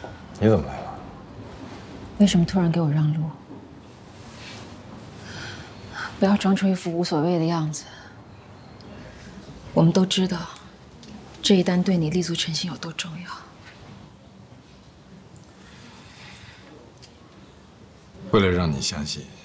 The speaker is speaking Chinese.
你怎么来了？ 为什么突然给我让路？不要装出一副无所谓的样子。我们都知道，这一单对你立足成新有多重要。 为了让你相信，